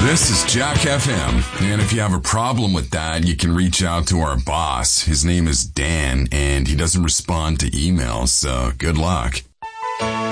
This is Jack FM, and if you have a problem with that, you can reach out to our boss. His name is Dan, and he doesn't respond to emails, so good luck.